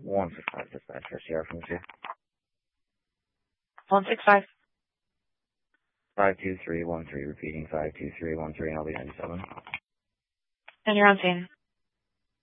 165 dispatch for Sierra from 2. 165. 52313, repeating 52313, and I'll be 97. And you're on scene.